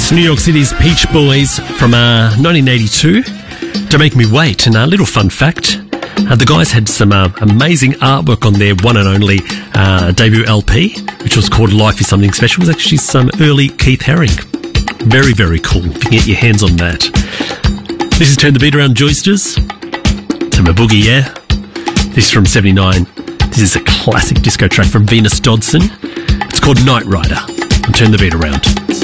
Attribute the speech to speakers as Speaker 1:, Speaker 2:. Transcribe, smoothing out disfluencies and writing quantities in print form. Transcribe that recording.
Speaker 1: It's New York City's Peach Boys from 1982. Don't Make Me Wait. And a little fun fact, the guys had some amazing artwork on their one and only debut LP, which was called Life Is Something Special. It was actually some early Keith Haring. Very, very cool if you can get your hands on that. This is Turn the Beat Around Joysters. To my boogie, yeah. This is from 79. This is a classic disco track from Venus Dodson. It's called Night Rider. And Turn the Beat Around.